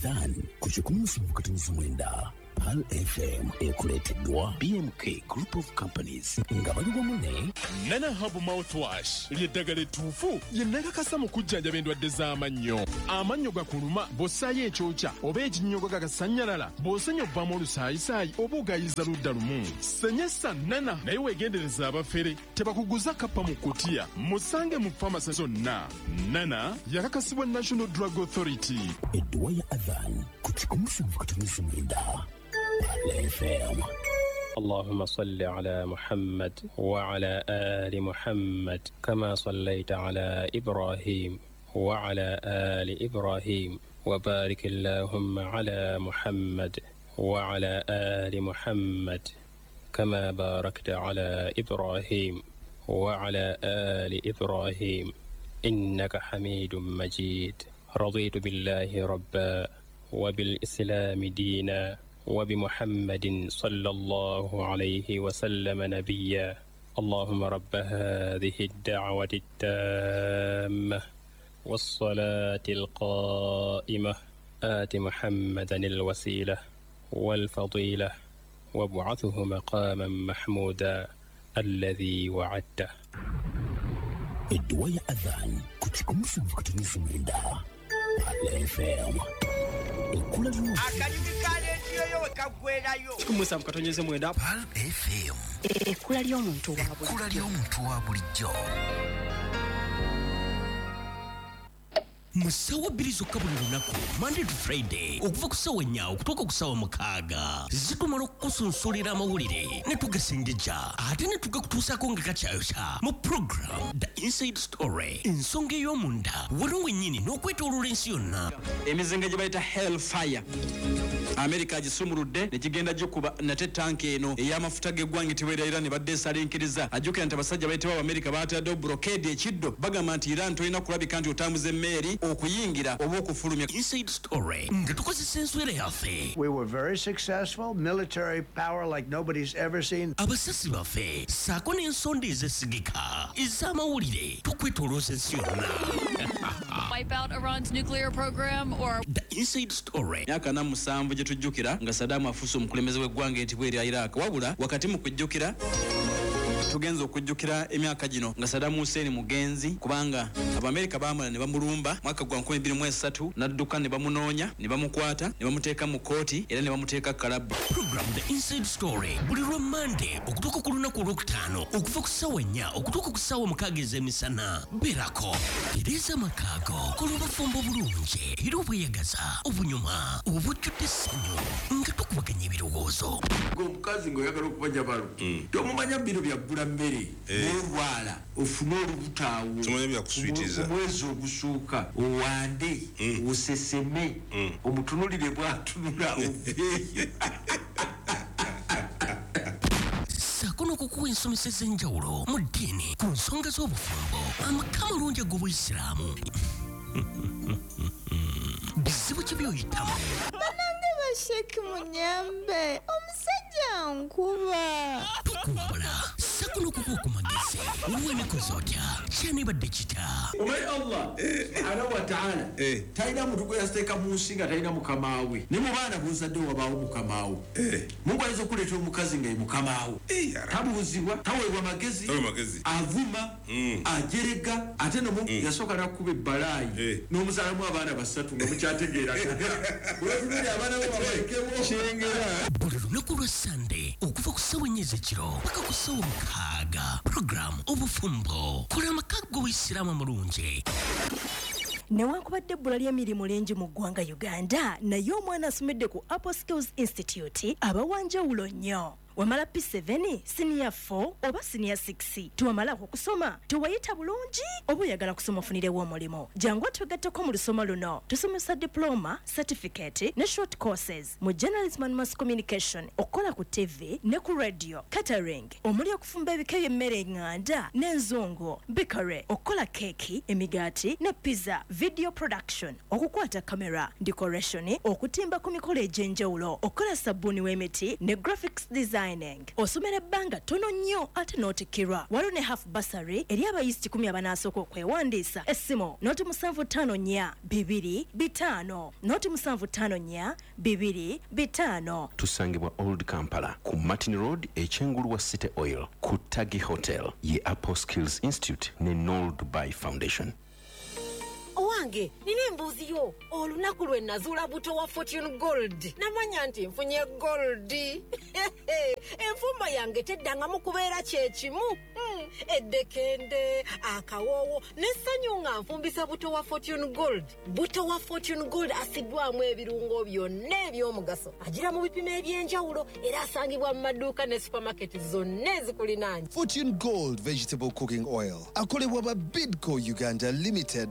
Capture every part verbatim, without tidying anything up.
Dan kuchikumu mkatunizi mwenda Pal F M ekuleteddwa B M K Group of Companies nga bali wamunne Nana Hub Mouthwash ly'eddagala ettuufu ye nakakasa mu kujjanjaba endwadde z'amannyo. Amannyo gakuluma bw'ossaayo ekyokya oba ekinnyogo gagasannyalala bw'osenya obbamu olusaayisaayi oba ogayiza ludda lumu. Senyesa Nana naye weegendereza abafere tebakuguza kappa mu kutiya. Musange mu famasi zonna. Nana yakakasibwa National Drug Authority. Edduwa ya Adhan kuchikumu mkatunizi mwenda Pal F M. اللهم صل على محمد وعلى آل محمد كما صليت على إبراهيم وعلى آل إبراهيم وبارك اللهم على محمد وعلى آل محمد كما باركت على إبراهيم وعلى آل إبراهيم إنك حميد مجيد. رضيت بالله ربا وبالإسلام دينا وبمحمد صلى الله عليه وسلم نبيا. اللهم رب هذه الدعوة التامة والصلاة القائمة آت محمدا الوسيلة والفضيلة وابعثه مقاما محمودا الذي وعدته. Edduwa ya Adhan kuchikumu mkatunizi mwenda Pal F M. Akanyuki kaleetiyo yo wekagwerayo kikumusa mukatonyeze mwenda Pal F M. Ekkula ly'omuntu wa bulijjo. Ekkula ly'omuntu wa bulijjo. Musawa bbiri zokka buli lunaku Monday to Friday okuva ku ssaawa nnya okutuuka ku ssaawa mukaaga zitumala okukusunsulira amawulire ne tugasengejja ate ne tugakutuusaako nga gakyayokya mu program The Inside Story ensonga ey'omunda waliwo wennyini n'okwetooloola ensi yonna. emizinga gye bayita Hellfire America agisumuludde ne kigenda gikuba nate tanki eno ey'amafuta g'eggwanga etibera Iran badde esalinkiriza ajjukira nti abasajja bayitibwa America baataddewo blockade ekiddo bagamba nti Iran tolina kulabika nti otambuza emmeeri okuyingira oba okufulumya. Inside Story nga tukozesa enswera yaffe. We were very successful, military power like nobody's ever seen. Abasasi baffe saako n'ensonda ezesigika ez'amawulire tukwetolooza ensi yonna. Wipe out Iran's nuclear program or The Inside Story. Myaka na musanvu gye tujjukira nga Saddam afuuse omukulembeze w'eggwanga etibwa erya Iraq wabula wakati mu kujjukira tugenza okujjukira emyaka gino nga Saddam Hussein mugenzi kubanga Abamerika baamala ne bamulumba mwaka gwa nkumi bbiri mu esatu n'adduka ne bamunoonya ne bamukwata ne bamuteeka mu kooti era ne bamuteeka kalabu. Program The Inside Story buli lwa Monday okutuuka ku lunaku olwokutaano okuva ku ssaawa nnya okutuuka ku ssaawa mukaaga ez'emisana. Beerako tereeza amakaago kola obufumbo bulungi era obweyagaza obunyuma obujjudde essanyu nga tukubaganya ebirowoozo. omukazi ng'oyagala okubanja balo tomumanya bino byaggula mmere n'olwala ofune olubutaawo omwezi ogusooka owande oseseme omutunulire bw'atunula oveeyo. Saako n'okukuwa ensomesa ez'enjawulo mu ddiini ku nsonga z'obufumbo amaka amalungi ag'Obuyisiraamu. Bizibu ki by'oyitamu? Banange basheki munyambe omusajja nkuba. Tukuwabula saako n'okukuwa ku magezi olwa emikozi otya kyanibadde kita. omanyi Allah subhanahu wa ta'ala talina muntu gwe yasteeka mu nsi nga talina mukamaawe ne mu baana b'ozadde wabaawo mukamaawe. Mungu ayinza okuleeta omukazi nga ye mukamaawe tabuuzibwa taweebwa magezi avuma ajerega ate no Mungu yasooka n'akuba ebbalaayi n'omuzaalamu abaana basatu nga mukyategeeraga olwatululi abaana be babalekebo kyengera. Buli lunaku lwa Sunday okuva ku ssaawa nnya ez'ekiro paka ku ssaawa mukaaga program obufumbo kola amaka g'Obuyisiraamu amulungi. Newankubadde ebbula ly'emirimu lingi mu ggwanga Uganda naye omwana asomedde ku Apple Skills Institute abawanjawulo nnyo. Wamala P seven, Senior four oba Senior six. Tuwamalako kusoma tuwayita bulungi oba oyagala kusoma ofunirewo omulimu. Jangu tugatteko mu lusoma luno. Tusomesa diploma, certificate ne short courses mu journalism and mass communication okola ku T V ne ku radio, catering, omuli okufumba ebika by'emmere enganda n'enzungu, bakery, okola keki, emigaati ne pizza, video production, okukwata camera, decoration, okutimba ku mikolo egy'enjawulo, okola sabbuuni w'emiti ne graphics design dining. Osomera ebbanga ttono nnyo ate n'otikkirwa. Waliwo ne half bursary eri abayizi kikumi abanasooka okwewandiisa. Essimu noti musanvu ttaano nnya bibiri bitaano noti musanvu ttaano nnya bibiri bitaano. Tusangibwa Old Kampala ku Martin Road ekyengulu wa City Oil ku Tagi Hotel ye Apple Skills Institute ne Noel Dubai Foundation. Owange nina embuuzi yo olunaku lwe nazuula buto wa Fortune Gold namanya nti nfunye gold. Enfumba yange teddangamu kubeera kyekimu. Hmm, eddekende akawoowo n'essanyu nga nfumbisa buto wa Fortune Gold. Buto wa Fortune Gold asiddwamu ebirungo byonna eby'omugaso agira mu bipimo eby'enjawulo era asangibwa mu maduuka ne supermarket zonna ezikulinaanye. Fortune Gold Vegetable Cooking Oil akolebwa ba Bidco Uganda Limited.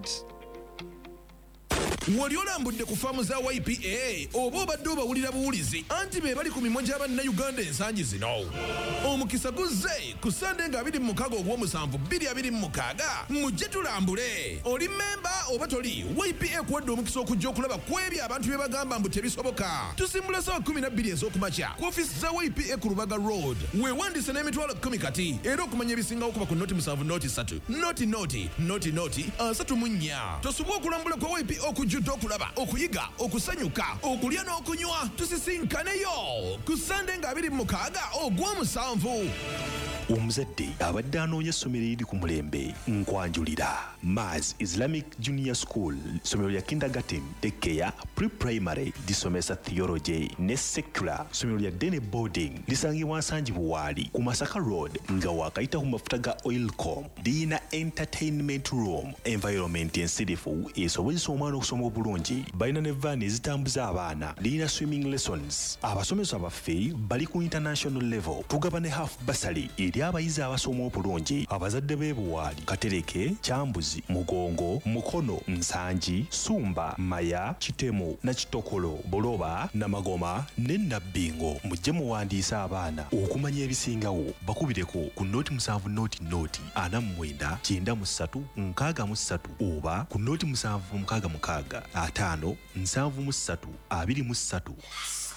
Wali olambudde ku faamu za Y P A oba obadde obawulira buwulizi anti be bali ku mimwa gy'Abannayuganda ensangi zino. Omukisa guzze ku Sande nga abiri mu mukaaga ogw'omusanvu bbiri abiri mu mukaaga mujje tulambule. Oli memba oba toli Y P A kuwadde omukisa okujja okulaba ku ebyo abantu bye bagamba mbu tebisoboka. Tusimbula ssaawa kkumi na bbiri ez'okumakya ku ofiisi za Y P A ku Lubaga Road. Weewandise n'emitwalo kkumi kati era okumanya ebisingawo okuba ku noti musanvu noti ssatu noti noti noti noti asatu mu nnya. Tosobwa okulambula kwa Y P A okujja okulaba okuyiga okusanyuka okulya n'okunywa tusisinkaneyo ku Sande nga abiri mu mukaaga ogw'omusanvu. Omuzadde abadde anoonya essomero eriri ku mulembe nkwanjulira. Maz Islamic Junior School, ssomero lya kindergarten, daycare, pre-primary lisomesa theology ne secular. Ssomero lya day boarding lisangibwa Nsangi Buwaali ku Masaka Road nga waakayita ku mafuta ga Oilcom. Lirina entertainment room, environment ensirifu esobozesa omwana okusoma obulungi. Balina ne vaani ezitambuza abaana. Lirina swimming lessons. Abasomesa baffe bali ku international level. Tugaba ne half bursary eri abayizi abasoma obulungi. Abazadde b'e Buwaali, Katereke, Kyambuzi, Mugongo, Mukono, Nsangi, Sumba, Maya, Kitemo na Kitokolo, Boloba, Namagoma ne Nabbingo. Mujje muwandiisa abaana okumanya ebisingawo. Bakubireko ku noti musanvu noti noti ana mu mwenda kyenda mu ssatu nkaaga mu ssatu oba ku noti musanvu mukaaga mukaaga ataano nsanvu mu ssatu abiri mu ssatu.